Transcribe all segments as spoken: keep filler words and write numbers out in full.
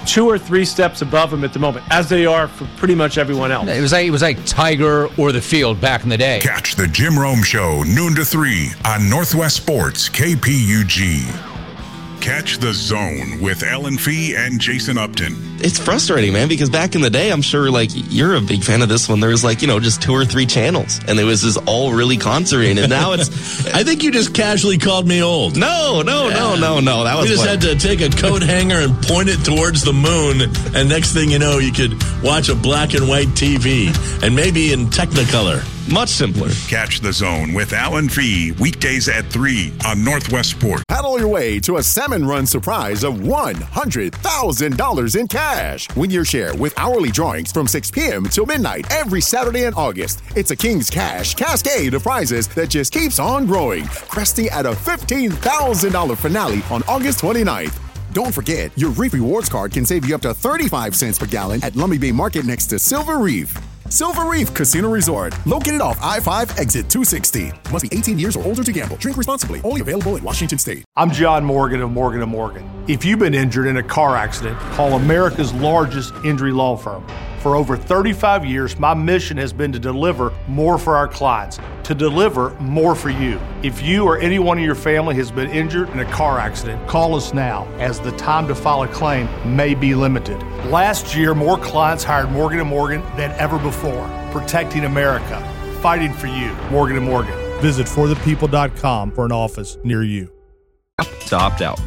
two or three steps above him at the moment, as they are for pretty much everyone else. It was like, it was like Tiger or the field back in the day. Catch the Jim Rome Show, noon to three on Northwest Sports, K P U G. Catch the Zone with Ellen Fee and Jason Upton. It's frustrating, man, because back in the day, I'm sure, like, you're a big fan of this one. There was, like, you know, just two or three channels, and it was just all really concentrated. And now it's... I think you just casually called me old. No, no, yeah. no, no, no. That was We just what... had to take a coat hanger and point it towards the moon, and next thing you know, you could watch a black and white T V, and maybe in Technicolor. Much simpler. Catch the Zone with Alan Fee, weekdays at three on Northwest Sport. Paddle your way to a salmon run surprise of one hundred thousand dollars in cash. Win your share with hourly drawings from six p.m. till midnight every Saturday in August. It's a King's Cash cascade of prizes that just keeps on growing, cresting at a fifteen thousand dollars finale on August twenty-ninth. Don't forget, your Reef Rewards card can save you up to thirty-five cents per gallon at Lummi Bay Market next to Silver Reef. Silver Reef Casino Resort, located off I five exit two sixty. Must be eighteen years or older to gamble. Drink responsibly. Only available in Washington State. I'm John Morgan of Morgan and Morgan. If you've been injured in a car accident, call America's largest injury law firm. For over thirty-five years, my mission has been to deliver more for our clients, to deliver more for you. If you or anyone in your family has been injured in a car accident, call us now, as the time to file a claim may be limited. Last year, more clients hired Morgan and Morgan than ever before, protecting America, fighting for you. Morgan and Morgan. Visit for the people dot com for an office near you. To opt out.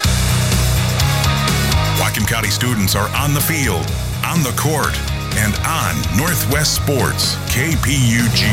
Whatcom County students are on the field, on the court, and on Northwest Sports, K P U G.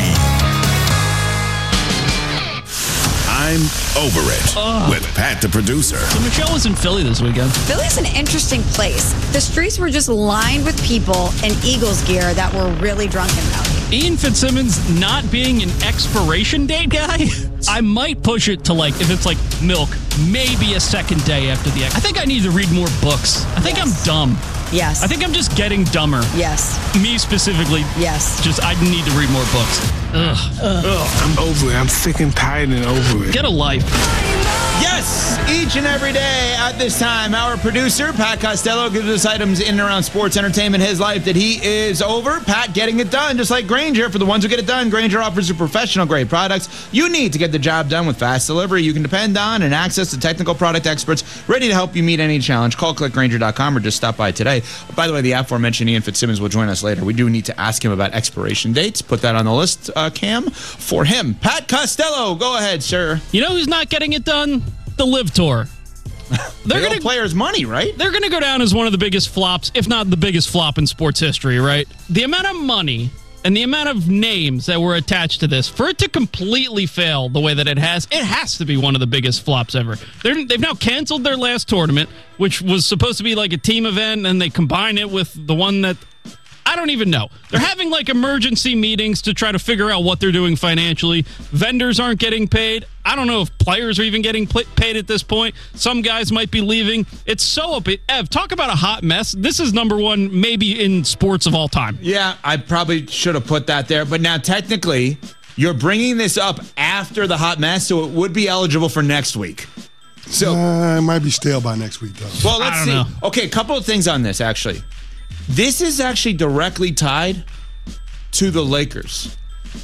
I'm Over It oh. with Pat, the producer. So Michelle was in Philly this weekend. Philly's an interesting place. The streets were just lined with people in Eagles gear that were really drunk and rowdy. Ian Fitzsimmons not being an expiration date guy, I might push it to, like, if it's like milk, maybe a second day after the ex. I think I need to read more books. I think yes. I'm dumb. Yes. I think I'm just getting dumber. Yes. Me specifically. Yes. Just, I need to read more books. Ugh. Ugh. I'm over it. I'm sick and tired and over it. Get a life. Yes, each and every day at this time, our producer, Pat Costello, gives us items in and around sports, entertainment, his life that he is over. Pat getting it done, just like Grainger. For the ones who get it done, Grainger offers you professional-grade products you need to get the job done with fast delivery you can depend on and access to technical product experts ready to help you meet any challenge. Call click grainger dot com or just stop by today. By the way, the aforementioned Ian Fitzsimmons will join us later. We do need to ask him about expiration dates. Put that on the list, uh, Cam, for him. Pat Costello, go ahead, sir. You know who's not getting it done? The Live Tour. They're going to players money, right? They're going to go down as one of the biggest flops, if not the biggest flop in sports history, right? The amount of money and the amount of names that were attached to this, for it to completely fail the way that it has, it has to be one of the biggest flops ever. They're, they've now canceled their last tournament, which was supposed to be like a team event, and they combine it with the one that... I don't even know. They're having like emergency meetings to try to figure out what they're doing financially. Vendors aren't getting paid. I don't know if players are even getting paid at this point. Some guys might be leaving. It's so up. Ev, talk about a hot mess. This is number one maybe in sports of all time. Yeah, I probably should have put that there. But now technically, you're bringing this up after the hot mess, so it would be eligible for next week. So uh, it might be stale by next week, though. Well, let's see. Know. Okay, a couple of things on this, actually. This is actually directly tied to the Lakers.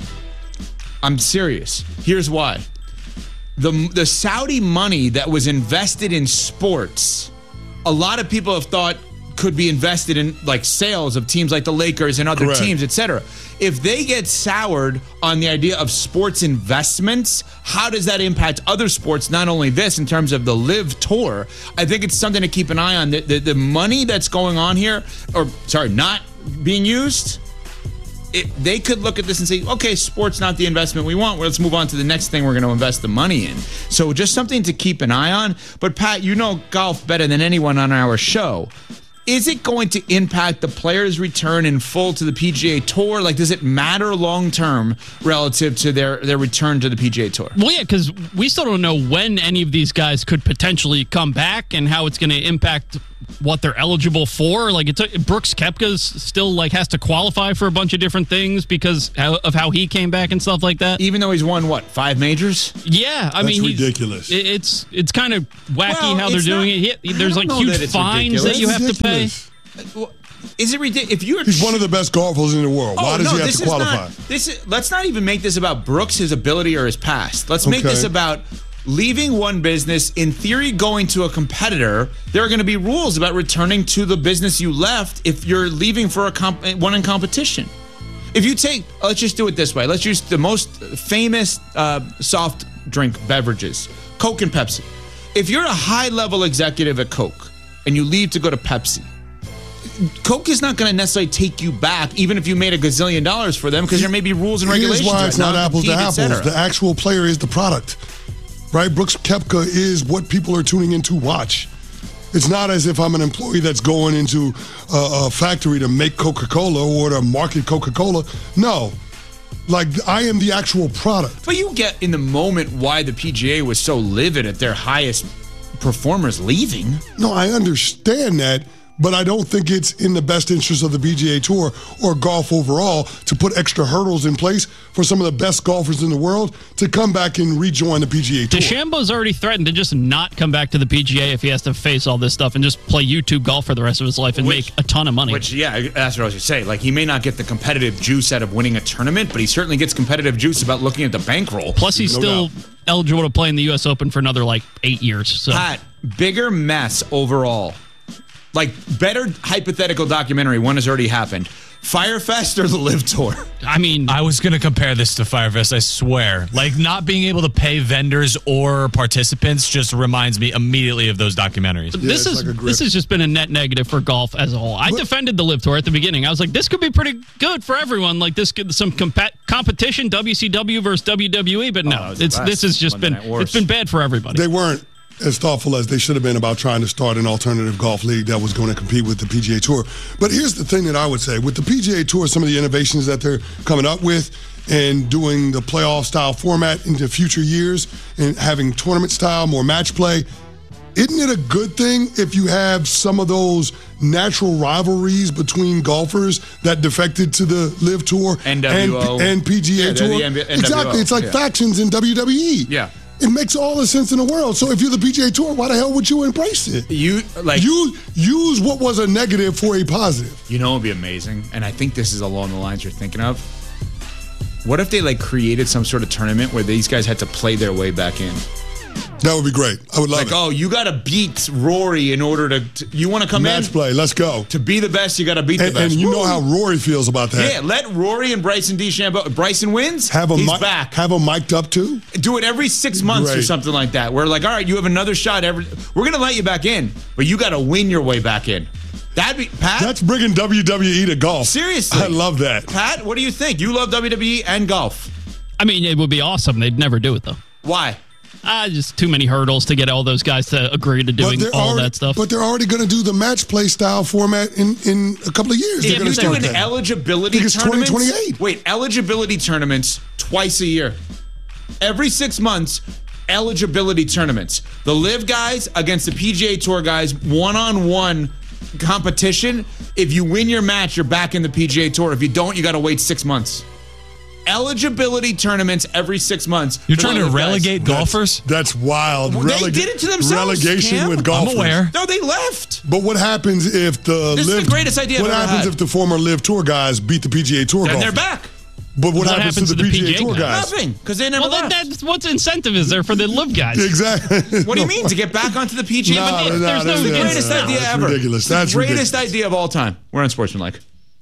I'm serious. Here's why. The, the Saudi money that was invested in sports, a lot of people have thought could be invested in like sales of teams like the Lakers and other Correct. teams, et cetera. If they get soured on the idea of sports investments, how does that impact other sports? Not only this, in terms of the Live Tour, I think it's something to keep an eye on. The, the, the money that's going on here, or sorry, not being used, it, they could look at this and say, okay, sports not the investment we want. Well, let's move on to the next thing we're going to invest the money in. So just something to keep an eye on. But Pat, you know golf better than anyone on our show. Is it going to impact the players' return in full to the P G A Tour? Like, does it matter long-term relative to their, their return to the P G A Tour? Well, yeah, because we still don't know when any of these guys could potentially come back and how it's going to impact what they're eligible for. Like, it took, Brooks Koepka's still like has to qualify for a bunch of different things because of how he came back and stuff like that. Even though he's won what five majors? Yeah, I That's mean, he's, ridiculous. it- It's it's kind of wacky Well, how they're it's doing not- it. He- I There's don't like know huge that it's fines that ridiculous. you have to pay. Ridiculous. Is it ridiculous? If you're He's one of the best golfers in the world. Why Oh, does no, he have this to is qualify? Not, this is, let's not even make this about Brooks, his ability, or his past. Let's make Okay. this about leaving one business, in theory, going to a competitor. There are going to be rules about returning to the business you left if you're leaving for a comp- one in competition. If you take, let's just do it this way. Let's use the most famous uh, soft drink beverages, Coke and Pepsi. If you're a high-level executive at Coke and you leave to go to Pepsi, Coke is not going to necessarily take you back, even if you made a gazillion dollars for them, because there may be rules and regulations. Here's why it's about not apples to non-compete, et apples. cetera. The actual player is the product, right? Brooks Koepka is what people are tuning in to watch. It's not as if I'm an employee that's going into a, a factory to make Coca-Cola or to market Coca-Cola. No. Like, I am the actual product. But you get in the moment why the P G A was so livid at their highest performers leaving. No, I understand that, but I don't think it's in the best interest of the P G A Tour or golf overall to put extra hurdles in place for some of the best golfers in the world to come back and rejoin the P G A Tour. DeChambeau's already threatened to just not come back to the P G A if he has to face all this stuff and just play YouTube golf for the rest of his life and Which- make a ton of money. Which, yeah, that's what I was going to say. Like, he may not get the competitive juice out of winning a tournament, but he certainly gets competitive juice about looking at the bankroll. Plus, he's No still doubt. eligible to play in the U S Open for another, like, eight years. So. Pat, bigger mess overall. Like, better hypothetical documentary, one has already happened. Firefest or the Live Tour? I mean, I was going to compare this to Firefest, I swear. Like, not being able to pay vendors or participants just reminds me immediately of those documentaries. this is this has just been a net negative for golf as a whole. I defended the Live Tour at the beginning. I was like, this could be pretty good for everyone. Like, this could some compa- competition, W C W versus W W E. But no, Oh, it's this has just been it's been bad for everybody. They weren't as thoughtful as they should have been about trying to start an alternative golf league that was going to compete with the P G A Tour. But here's the thing that I would say. With the P G A Tour, some of the innovations that they're coming up with and doing the playoff style format into future years and having tournament style, more match play, isn't it a good thing if you have some of those natural rivalries between golfers that defected to the Live Tour N W O. and, and P G A Yeah, they're Tour? the N W O. Exactly. It's like Yeah. factions in W W E. Yeah. It makes all the sense in the world. So if you're the P G A Tour, why the hell would you embrace it? You like you use what was a negative for a positive. You know, it'd be amazing, and I think this is along the lines you're thinking of. What if they like created some sort of tournament where these guys had to play their way back in? That would be great. I would love like, it. oh, you got to beat Rory in order to. to you want to come Match in? play. Let's go. To be the best, you got to beat And, the best. and you Woo! know how Rory feels about that. Yeah, let Rory and Bryson DeChambeau. Bryson wins. Have a he's mic- back. Have them mic'd up too. Do it every six months or Great. something like that. We're like, all right, you have another shot. Every we're gonna let you back in, but you got to win your way back in. That'd be Pat. That's bringing W W E to golf. Seriously, I love that. Pat, what do you think? You love W W E and golf. I mean, it would be awesome. They'd never do it though. Why? Ah, just too many hurdles to get all those guys to agree to doing they're all already, that stuff. But they're already going to do the match play style format in, in a couple of years. They're If gonna you do start an that. eligibility I think it's twenty tournament, twenty-eight. wait, eligibility tournaments twice a year, every six months. Eligibility tournaments. The Live guys against the P G A Tour guys, one-on-one competition. If you win your match, you're back in the P G A Tour. If you don't, you got to wait six months. Eligibility tournaments every six months. You're for trying the to Live guys. relegate golfers? That's wild. Well, they did it to themselves, Relegation Cam. with golfers. I'm aware. No, they left. But what happens if the This is Live, the greatest idea I've What ever happens had. if the former Live Tour guys beat the P G A Tour Then golfers? they're back. But what, What happens, happens to the, to the P G A P G A Tour guys? guys? Nothing, because they never well, then left. that's what's incentive is there for the Live guys? Exactly. What do you mean to get back onto the P G A? No, But no, there's no, no, no, the no, greatest no, no. idea That's ever. ridiculous. It's the That's greatest ridiculous. idea of all time. We're unsportsmanlike.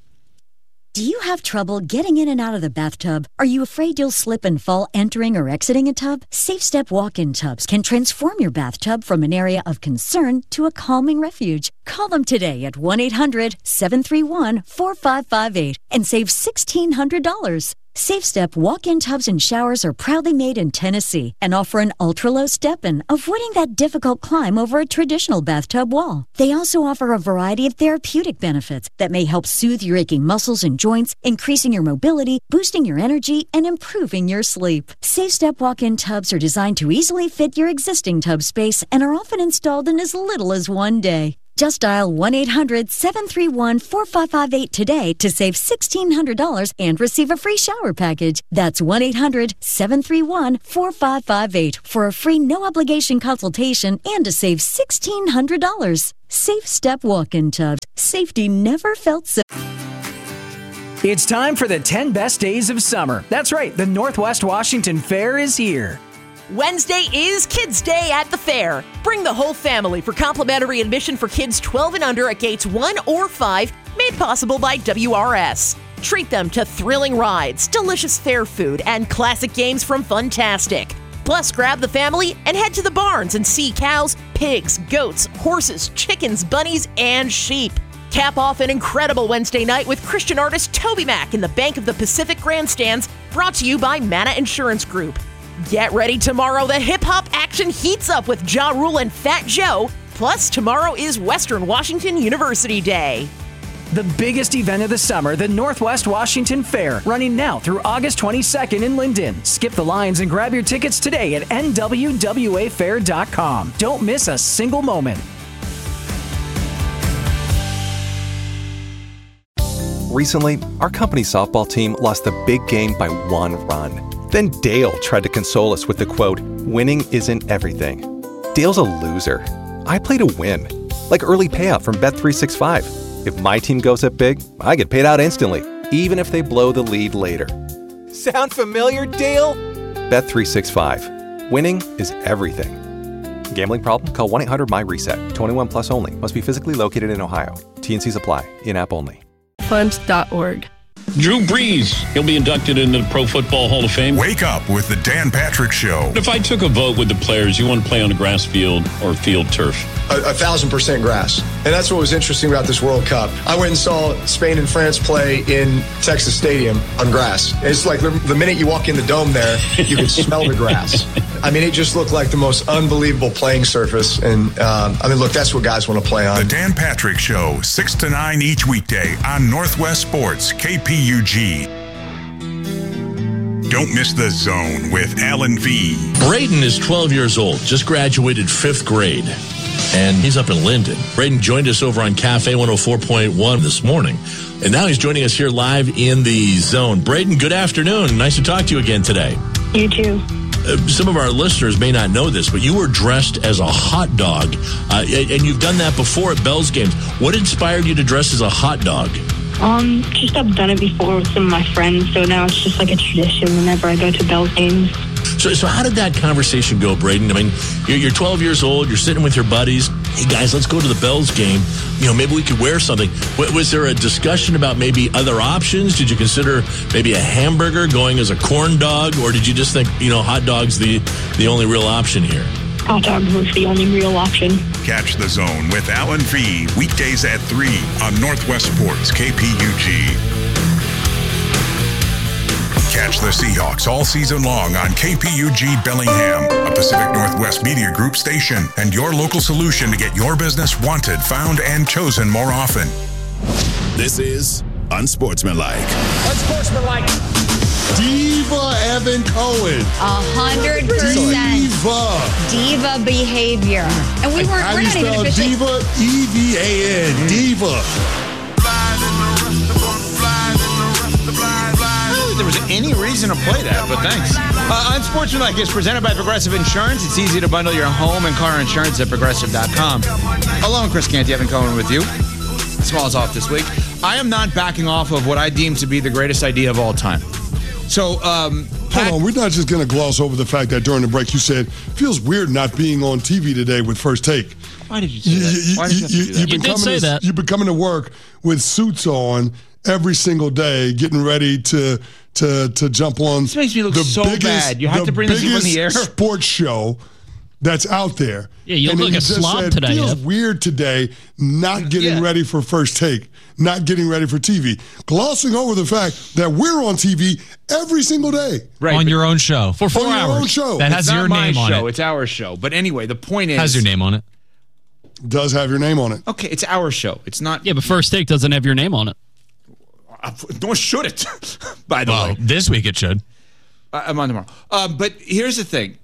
Do you have trouble getting in and out of the bathtub? Are you afraid you'll slip and fall entering or exiting a tub? Safe Step walk-in tubs can transform your bathtub from an area of concern to a calming refuge. Call them today at one eight hundred seven three one four five five eight and save sixteen hundred dollars. Safe Step walk-in tubs and showers are proudly made in Tennessee and offer an ultra-low step-in, avoiding that difficult climb over a traditional bathtub wall. They also offer a variety of therapeutic benefits that may help soothe your aching muscles and joints, increasing your mobility, boosting your energy, and improving your sleep. Safe Step walk-in tubs are designed to easily fit your existing tub space and are often installed in as little as one day. Just dial one eight hundred seven three one four five five eight today to save sixteen hundred dollars and receive a free shower package. That's one eight hundred seven three one four five five eight for a free no-obligation consultation and to save sixteen hundred dollars. Safe Step Walk-In Tubs. Safety never felt so. It's time for the ten best days of summer. That's right, the Northwest Washington Fair is here. Wednesday is Kids Day at the fair. Bring the whole family for complimentary admission for kids twelve and under at gates one or five, made possible by W R S. Treat them to thrilling rides, delicious fair food, and classic games from Funtastic. Plus, grab the family and head to the barns and see cows, pigs, goats, horses, chickens, bunnies, and sheep. Cap off an incredible Wednesday night with Christian artist Toby Mac in the Bank of the Pacific Grandstands, brought to you by Mana Insurance Group. Get ready tomorrow. The hip-hop action heats up with Ja Rule and Fat Joe. Plus, tomorrow is Western Washington University Day. The biggest event of the summer, the Northwest Washington Fair, running now through August twenty-second in Linden. Skip the lines and grab your tickets today at N W W A fair dot com. Don't miss a single moment. Recently, our company's softball team lost the big game by one run. Then Dale tried to console us with the quote, "Winning isn't everything." Dale's a loser. I play to win. Like early payout from Bet three sixty-five. If my team goes up big, I get paid out instantly, even if they blow the lead later. Sound familiar, Dale? Bet three sixty-five. Winning is everything. Gambling problem? Call one eight hundred M Y reset. twenty-one plus only. Must be physically located in Ohio. T N Cs apply. In-app only. Fund dot org. Drew Brees, he'll be inducted into the Pro Football Hall of Fame. Wake up with the Dan Patrick Show. If I took a vote with the players, you want to play on a grass field or field turf? A, a thousand percent grass. And that's what was interesting about this World Cup. I went and saw Spain and France play in Texas Stadium on grass. It's like the, the minute you walk in the dome there, you can smell the grass. I mean, it just looked like the most unbelievable playing surface. And, um, I mean, look, that's what guys want to play on. The Dan Patrick Show, six to nine each weekday on Northwest Sports, K P U G. Don't miss The Zone with Alan V. Braden is twelve years old, just graduated fifth grade, and he's up in Linden. Braden joined us over on Cafe one oh four point one this morning, and now he's joining us here live in The Zone. Braden, good afternoon. Nice to talk to you again today. You too. Uh, some of our listeners may not know this, but you were dressed as a hot dog, uh, and you've done that before at Bell's games. What inspired you to dress as a hot dog? Um, just I've done it before with some of my friends, so now it's just like a tradition whenever I go to Bell's games. So, so how did that conversation go, Braden? I mean, you're, you're twelve years old, you're sitting with your buddies. Hey, guys, let's go to the Bell's game. You know, maybe we could wear something. W- was there a discussion about maybe other options? Did you consider maybe a hamburger going as a corn dog? Or did you just think, you know, hot dog's the, the only real option here? Hot dog was the only real option. Catch The Zone with Alan V. Weekdays at three on Northwest Sports, K P U G. Catch the Seahawks all season long on K P U G Bellingham, a Pacific Northwest Media Group station, and your local solution to get your business wanted, found, and chosen more often. This is Unsportsmanlike. Unsportsmanlike. Diva Evan Cohen. A hundred percent. Diva. Diva behavior. And we weren't, How we're do you not even spell officially. Diva? E V A N. Diva. I don't think there was any reason to play that, but thanks. Uh, Unsportsmanlike is presented by Progressive Insurance. It's easy to bundle your home and car insurance at progressive dot com. Hello, Chris Canty, Evan Cohen with you. Small's off this week. I am not backing off of what I deem to be the greatest idea of all time. So, um... Hold on, we're not just going to gloss over the fact that during the break you said, feels weird not being on T V today with First Take. Why did you say that? Why did you have to do that? You've been You did say to, that. You've been coming to work with suits on every single day, getting ready to to to jump on This makes me look the so biggest, bad. You have the to bring this up in the air? biggest sports show that's out there. Yeah, you And look then like a just slob said, today, feels Ev. weird today not getting Yeah. ready for First Take, not getting ready for T V, glossing over the fact that we're on T V every single day. Right, on but- your own show. For four On your hours. own show. That It's has not your my name on show, it. It's our show. But anyway, the point is... Has your name on it. Does have your name on it. Okay, it's our show. It's not... Yeah, but First Take doesn't have your name on it. Nor should it, by the Well, way. this week it should. I- I'm on tomorrow. Uh, but here's the thing.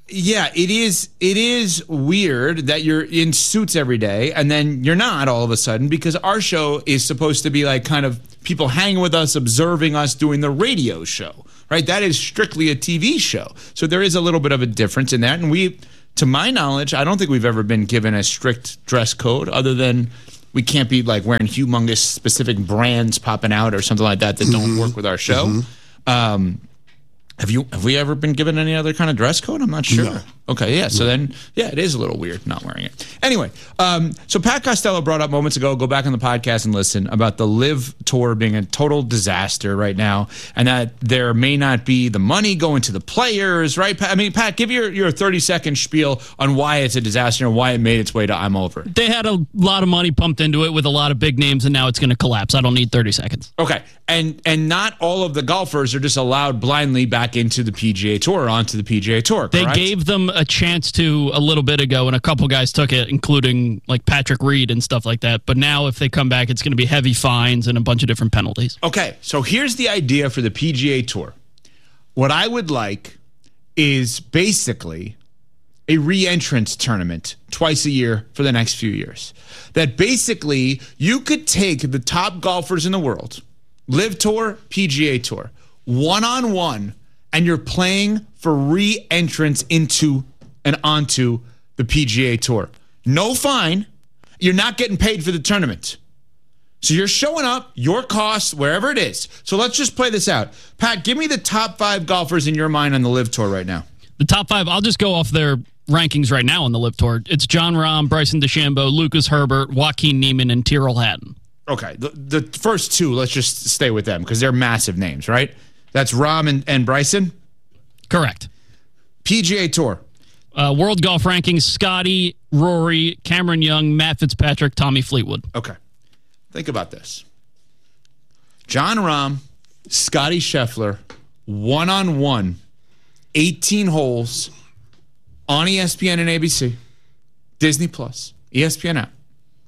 Yeah, it is. It is weird that you're in suits every day and then you're not all of a sudden, because our show is supposed to be like kind of people hanging with us, observing us doing the radio show, right? That is strictly a T V show. So there is a little bit of a difference in that. And we, to my knowledge, I don't think we've ever been given a strict dress code other than we can't be like wearing humongous specific brands popping out or something like that that don't Mm-hmm. work with our show. Mm-hmm. Um, Have you have we ever been given any other kind of dress code? I'm not sure. No. Okay, yeah. So then, yeah, it is a little weird not wearing it. Anyway, um, so Pat Costello brought up moments ago, go back on the podcast and listen, about the Live Tour being a total disaster right now, and that there may not be the money going to the players, right? Pat, I mean, Pat, give your, your thirty-second spiel on why it's a disaster and why it made its way to I'm Over. They had a lot of money pumped into it with a lot of big names, and now it's going to collapse. I don't need thirty seconds. Okay, and and not all of the golfers are just allowed blindly back into the P G A Tour or onto the P G A Tour, correct? They gave them a chance to a little bit ago, and a couple guys took it, including like Patrick Reed and stuff like that. But now if they come back, it's going to be heavy fines and a bunch of different penalties. Okay, so here's the idea for the P G A Tour. What I would like is basically a re-entrance tournament twice a year for the next few years. That basically you could take the top golfers in the world, Live Tour, P G A Tour, one-on-one, and you're playing for re-entrance into and onto the P G A Tour. No fine. You're not getting paid for the tournament. So you're showing up, your costs, wherever it is. So let's just play this out. Pat, give me the top five golfers in your mind on the Live Tour right now. The top five, I'll just go off their rankings right now on the Live Tour. It's Jon Rahm, Bryson DeChambeau, Lucas Herbert, Joaquin Niemann, and Tyrrell Hatton. Okay, the, the first two, let's just stay with them because they're massive names, right? That's Rahm and, and Bryson? Correct. P G A Tour. Uh, World Golf Rankings, Scotty, Rory, Cameron Young, Matt Fitzpatrick, Tommy Fleetwood. Okay. Think about this. Jon Rahm, Scotty Scheffler, one-on-one, eighteen holes on E S P N and A B C, Disney Plus, E S P N app.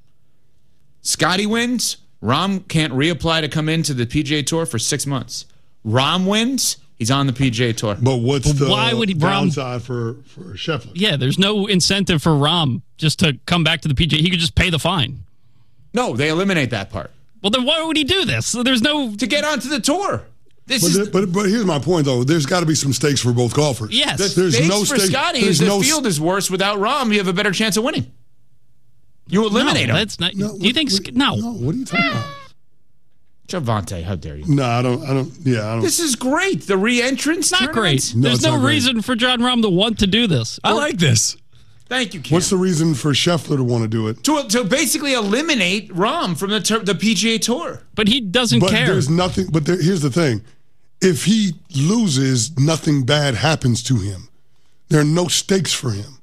Scotty wins. Rahm can't reapply to come into the P G A Tour for six months. Rahm wins. He's on the P G A Tour. But what's the Why would he, downside for, for Scheffler? Yeah, there's no incentive for Rahm just to come back to the P G A. He could just pay the fine. No, they eliminate that part. Well, then why would he do this? There's no... To get onto the tour. This But, is the, but but here's my point, though. There's got to be some stakes for both golfers. Yes. The There's stakes no for stake- Scotty there's is the no field is worse without Rahm. You have a better chance of winning. You eliminate no, him. That's not... do you think... What, no. no. What are you talking about? Javante, how dare you? No, I don't. I don't. Yeah, I don't. This is great. The re-entrance Not great. No, There's it's no not great. reason for Jon Rahm to want to do this. I like this. Thank you, Cam. What's the reason for Scheffler to want to do it? To, to basically eliminate Rahm from the ter- the P G A Tour. But he doesn't But care. there's nothing. But there, here's the thing: if he loses, nothing bad happens to him. There are no stakes for him.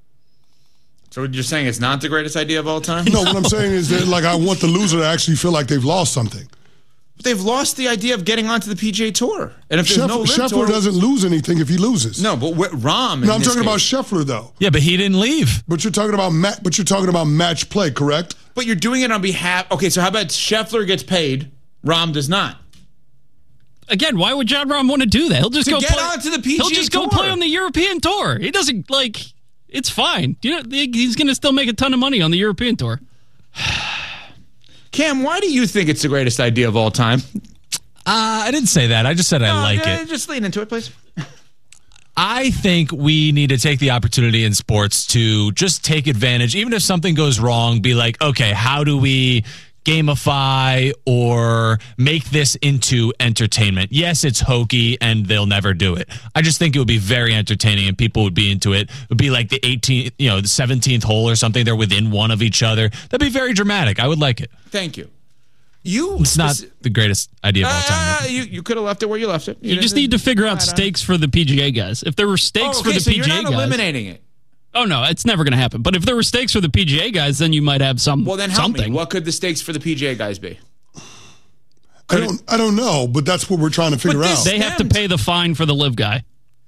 So you're saying it's not the greatest idea of all time? No, what I'm saying is that, like, I want the loser to actually feel like they've lost something. But they've lost the idea of getting onto the P G A Tour. And if Scheffler, there's no Live Scheffler Tour, doesn't lose anything if he loses. No, but what, Rahm. No, I'm talking about Scheffler though. Yeah, but he didn't leave. But you're talking about ma- But you're talking about match play, correct? But you're doing it on behalf. Okay, so how about Scheffler gets paid, Rahm does not. Again, why would Jon Rahm want to do that? He'll just To go get play, onto the P G A He'll just go Tour. play on the European Tour. He doesn't like. It's fine. You know, he's going to still make a ton of money on the European Tour. Cam, why do you think it's the greatest idea of all time? Uh, I didn't say that. I just said I No, like yeah, it. Just lean into it, please. I think we need to take the opportunity in sports to just take advantage. Even if something goes wrong, be like, okay, how do we gamify or make this into entertainment? Yes, it's hokey and they'll never do it. I just think it would be very entertaining and people would be into it. It would be like the eighteenth, you know, the seventeenth hole or something. They're within one of each other. That'd be very dramatic. I would like it. Thank you. You. It's not the greatest idea of all time. Uh, you you could have left it where you left it. You, just need to figure out stakes for the P G A guys. If there were stakes Oh, for okay, the so P G A you're not guys, eliminating it. Oh no, it's never going to happen. But if there were stakes for the P G A guys, then you might have some. Well, then help something. me. What could the stakes for the P G A guys be? I don't. I don't know, but that's what we're trying to figure this- out. They have to pay the fine for the live guy.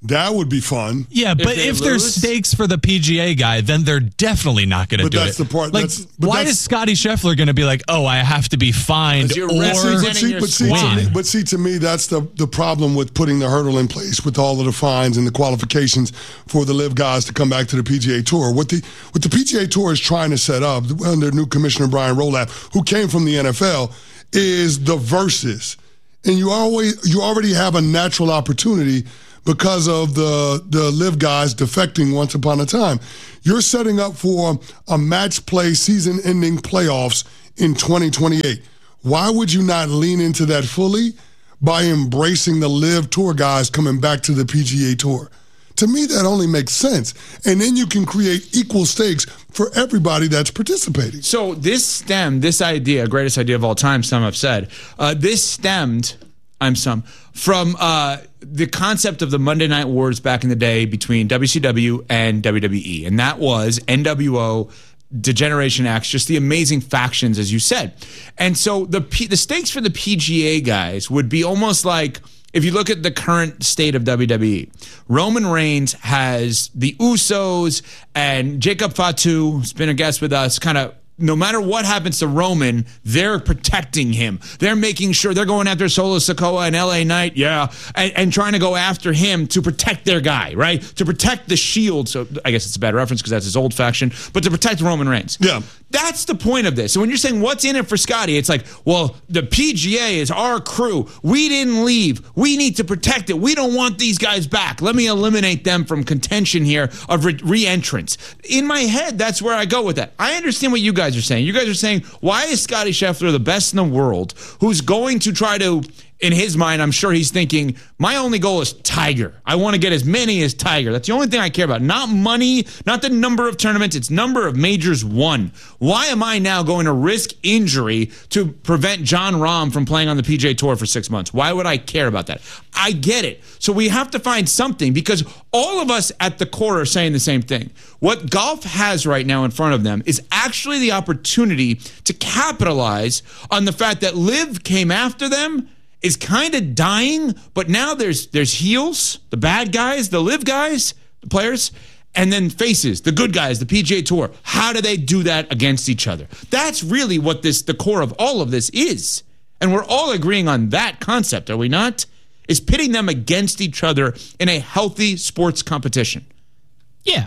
That would be fun. Yeah, but if, if there's stakes for the P G A guy, then they're definitely not going to do it. But that's the part. Like, that's, but why that's, is Scotty Scheffler going to be like, oh, I have to be fined or but see, but, see, to me, but see, to me, that's the, the problem with putting the hurdle in place with all of the fines and the qualifications for the live guys to come back to the P G A Tour. What the what the P G A Tour is trying to set up under new commissioner Brian Rolapp, who came from the N F L, is the versus. And you always you already have a natural opportunity because of the the live guys defecting once upon a time. You're setting up for a match play, season-ending playoffs in twenty twenty-eight. Why would you not lean into that fully by embracing the live tour guys coming back to the P G A Tour? To me, that only makes sense. And then you can create equal stakes for everybody that's participating. So this stemmed, this idea, greatest idea of all time, some have said, uh, this stemmed, I'm some, from uh, the concept of the Monday Night Wars back in the day between W C W and W W E. And that was N W O, Degeneration X, just the amazing factions, as you said. And so the P- the stakes for the P G A guys would be almost like, if you look at the current state of W W E, Roman Reigns has the Usos and Jacob Fatu, who's been a guest with us, kind of, no matter what happens to Roman, they're protecting him. They're making sure they're going after Solo Sikoa and L A Knight, yeah, and, and trying to go after him to protect their guy, right? To protect the Shield. So I guess it's a bad reference because that's his old faction, but to protect Roman Reigns. Yeah. That's the point of this. So when you're saying what's in it for Scotty, it's like, well, the P G A is our crew. We didn't leave. We need to protect it. We don't want these guys back. Let me eliminate them from contention here of re- re-entrance. In my head, that's where I go with that. I understand what you guys are saying. You guys are saying, why is Scotty Scheffler the best in the world who's going to try to, in his mind, I'm sure he's thinking, my only goal is Tiger. I want to get as many as Tiger. That's the only thing I care about. Not money, not the number of tournaments. It's number of majors won. Why am I now going to risk injury to prevent Jon Rahm from playing on the P G A Tour for six months? Why would I care about that? I get it. So we have to find something, because all of us at the core are saying the same thing. What golf has right now in front of them is actually the opportunity to capitalize on the fact that Liv came after them, is kind of dying, but now there's there's heels, the bad guys, the live guys, the players, and then faces, the good guys, the P G A Tour. How do they do that against each other? That's really what this the core of all of this is. And we're all agreeing on that concept, are we not? Is pitting them against each other in a healthy sports competition. Yeah.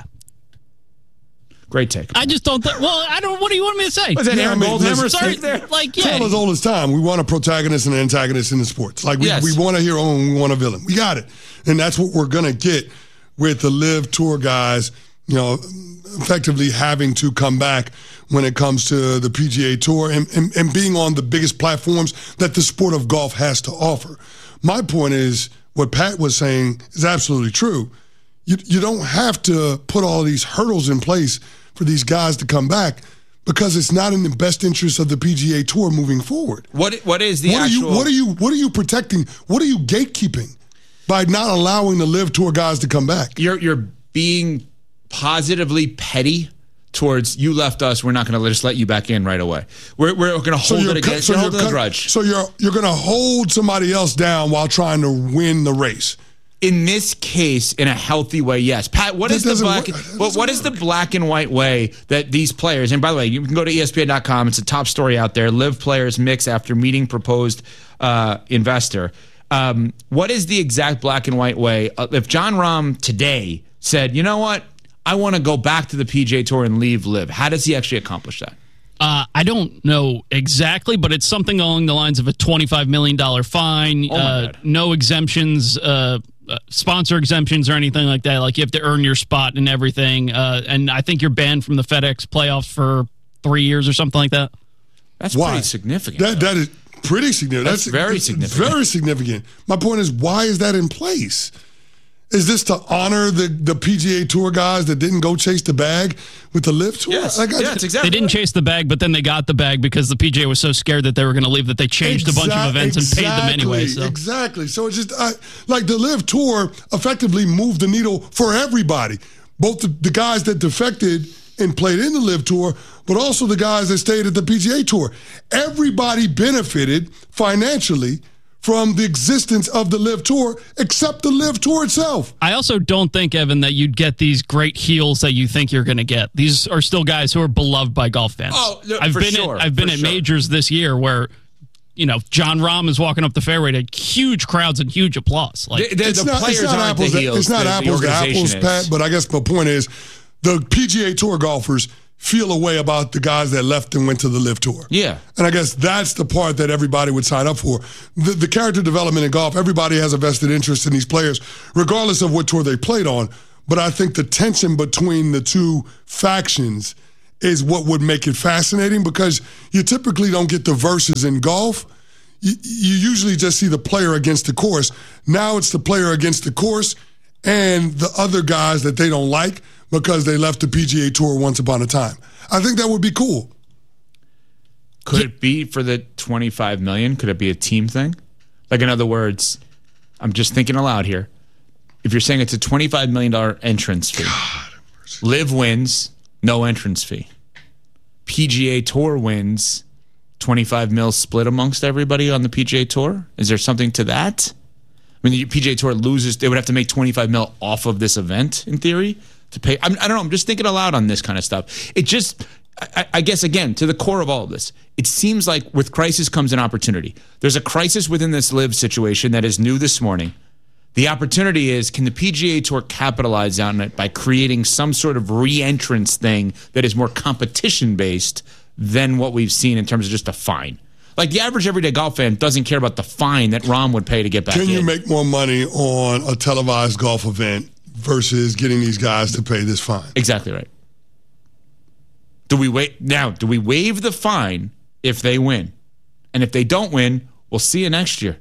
Great take. I just don't think, well, I don't, what do you want me to say? Was that Yeah, Aaron I mean, Goldhammer's listen, take there? Like, yeah. Tale as old as time. We want a protagonist and an antagonist in the sports. Like, we, Yes. we want a hero and we want a villain. We got it. And that's what we're going to get with the live tour guys, you know, effectively having to come back when it comes to the P G A Tour and, and, and being on the biggest platforms that the sport of golf has to offer. My point is, what Pat was saying is absolutely true. You, you don't have to put all these hurdles in place for these guys to come back, because it's not in the best interest of the P G A Tour moving forward. What what is the what actual? Are you, what are you What are you protecting? What are you gatekeeping by not allowing the live tour guys to come back? You're you're being positively petty towards, you left us, we're not going to just let you back in right away. We're we're going to hold you're it against. so You're you're holding a cut- grudge. So you're you're going to hold somebody else down while trying to win the race. In this case, in a healthy way, yes. Pat, what That is the doesn't black? work. That Well, what is the black and white way that these players? And by the way, you can go to E S P N dot com. It's a top story out there. Live players mix after meeting proposed uh, investor. Um, what is the exact black and white way? Uh, if Jon Rahm today said, you know what, I want to go back to the P G A Tour and leave Live, how does he actually accomplish that? Uh, I don't know exactly, but it's something along the lines of a twenty-five million dollars fine, Oh my uh, God. no exemptions, uh, uh, sponsor exemptions or anything like that. Like, you have to earn your spot and everything. Uh, and I think you're banned from the FedEx playoffs for three years or something like that. That's Why? pretty significant. That that is pretty significant. That's very significant. Very significant. My point is, why is that in place? Is this to honor the, the P G A Tour guys that didn't go chase the bag with the Live Tour? Yes. Like, I- Yeah, it's exactly They didn't chase the bag, but then they got the bag because the P G A was so scared that they were going to leave that they changed a bunch of Exact- events and paid them anyway. exactly, So. Exactly. So it's just I, like the Live Tour effectively moved the needle for everybody, both the, the guys that defected and played in the Live Tour, but also the guys that stayed at the P G A Tour. Everybody benefited financially from the existence of the Live Tour, except the Live Tour itself. I also don't think, Evan, that you'd get these great heels that you think you're going to get. These are still guys who are beloved by golf fans. Oh, no, I've for been sure, at, I've been for at sure. majors this year where, you know, John Rahm is walking up the fairway to huge crowds and huge applause. Like The- the- It's the not, players it's not aren't apples. the to- heels, it's not the- the apples to organization apples, is. Pat. But I guess my point is, the P G A Tour golfers feel a way about the guys that left and went to the Live Tour. Yeah. And I guess that's the part that everybody would sign up for. The, the character development in golf, everybody has a vested interest in these players, regardless of what tour they played on. But I think the tension between the two factions is what would make it fascinating, because you typically don't get the verses in golf. You, you usually just see the player against the course. Now it's the player against the course and the other guys that they don't like because they left the P G A Tour once upon a time. I think that would be cool. Could it be for the twenty-five million dollars? Could it be a team thing? Like, in other words, I'm just thinking aloud here. If you're saying it's a twenty-five million dollars entrance fee, Live wins, no entrance fee. P G A Tour wins, twenty-five mil split amongst everybody on the P G A Tour. Is there something to that? I mean, the P G A Tour loses, they would have to make twenty-five mil off of this event, in theory, to pay. I'm, I don't know. I'm just thinking aloud on this kind of stuff. It just, I, I guess, again, to the core of all of this, it seems like with crisis comes an opportunity. There's a crisis within this Live situation that is new this morning. The opportunity is, can the P G A Tour capitalize on it by creating some sort of re-entrance thing that is more competition-based than what we've seen in terms of just a fine? Like, the average everyday golf fan doesn't care about the fine that Rahm would pay to get back Can in. you make more money on a televised golf event versus getting these guys to pay this fine? Exactly right. Do we wait now? Do we waive the fine if they win? And if they don't win, we'll see you next year.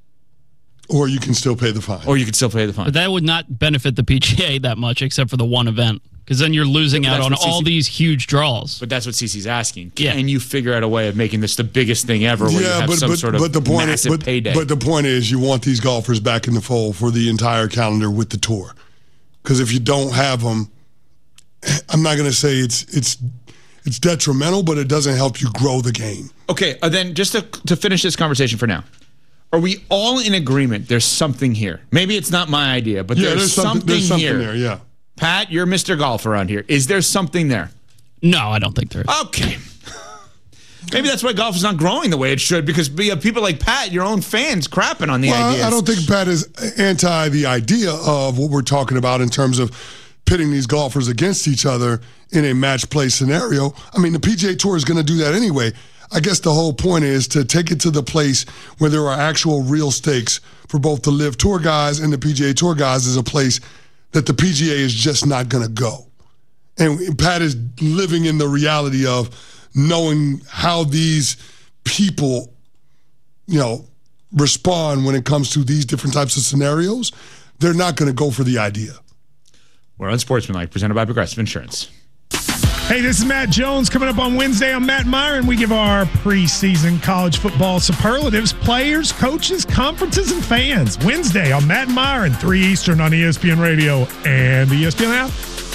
Or you can still pay the fine. Or you can still pay the fine. But that would not benefit the P G A that much, except for the one event, because then you're losing But out that's on what C C all these huge draws. But that's what Cece's asking. Can you figure out a way of making this the biggest thing ever, where you have but, some but, sort of but the point massive is, but, payday? but the point is, you want these golfers back in the fold for the entire calendar with the tour. Because if you don't have them, I'm not going to say it's it's it's detrimental, but it doesn't help you grow the game. Okay, uh, then just to, to finish this conversation for now, are we all in agreement there's something here? Maybe it's not my idea, but Yeah, there's, there's something- something, there's something here. there, yeah. Pat, you're Mister Golf around here. Is there something there? No, I don't think there is. Okay. Maybe that's why golf is not growing the way it should, because we have people like Pat, your own fans, crapping on the well, ideas. I don't think Pat is anti the idea of what we're talking about in terms of pitting these golfers against each other in a match play scenario. I mean, the P G A Tour is going to do that anyway. I guess the whole point is to take it to the place where there are actual real stakes for both the Live Tour guys and the P G A Tour guys, is a place that the P G A is just not going to go. And Pat is living in the reality of knowing how these people, you know, respond when it comes to these different types of scenarios. They're not going to go for the idea. We're on Sportsmanlike, presented by Progressive Insurance. Hey, this is Matt Jones. Coming up on Wednesday on Matt Myron, we give our preseason college football superlatives, players, coaches, conferences, and fans. Wednesday on Matt Myron, three Eastern on E S P N Radio and the E S P N app.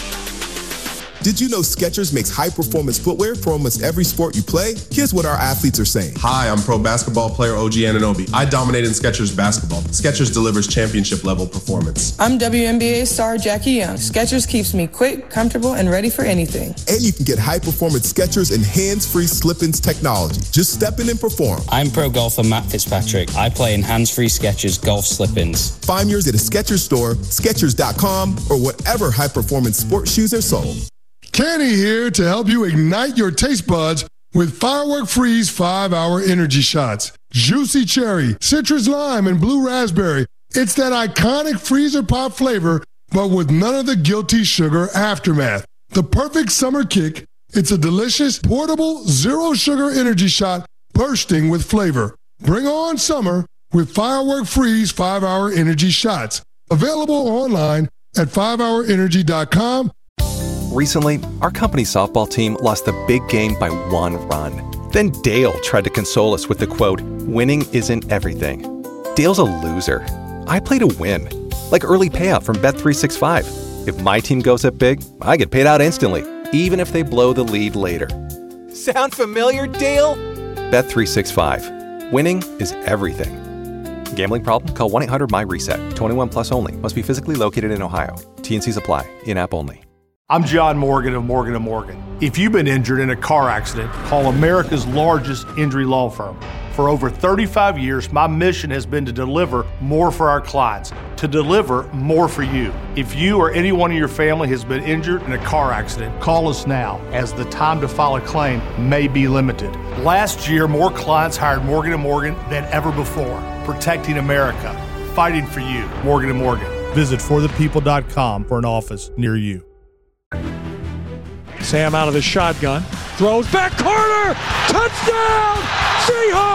Did you know Skechers makes high-performance footwear for almost every sport you play? Here's what our athletes are saying. Hi, I'm pro basketball player O G Anunoby. I dominate in Skechers basketball. Skechers delivers championship-level performance. I'm W N B A star Jackie Young. Skechers keeps me quick, comfortable, and ready for anything. And you can get high-performance Skechers and hands-free slip-ins technology. Just step in and perform. I'm pro golfer Matt Fitzpatrick. I play in hands-free Skechers golf slip-ins. Find yours at a Skechers store, Skechers dot com, or whatever high-performance sports shoes are sold. Kenny here to help you ignite your taste buds with Firework Freeze five hour energy shots. Juicy cherry, citrus lime, and blue raspberry. It's that iconic freezer pop flavor, but with none of the guilty sugar aftermath. The perfect summer kick. It's a delicious, portable, zero sugar energy shot bursting with flavor. Bring on summer with Firework Freeze five hour energy shots. Available online at five hour energy dot com. Recently, our company softball team lost the big game by one run. Then Dale tried to console us with the quote, "Winning isn't everything." Dale's a loser. I play to win. Like early payout from Bet three sixty-five. If my team goes up big, I get paid out instantly, even if they blow the lead later. Sound familiar, Dale? Bet three sixty-five. Winning is everything. Gambling problem? Call one eight hundred my reset. twenty-one plus only. Must be physically located in Ohio. T N Cs apply. In-app only. I'm John Morgan of Morgan and Morgan. If you've been injured in a car accident, call America's largest injury law firm. For over thirty-five years, my mission has been to deliver more for our clients, to deliver more for you. If you or anyone in your family has been injured in a car accident, call us now, as the time to file a claim may be limited. Last year, more clients hired Morgan and Morgan than ever before, protecting America, fighting for you. Morgan and Morgan. Visit for the people dot com for an office near you. Sam out of the shotgun, throws back corner, touchdown, Seahawks!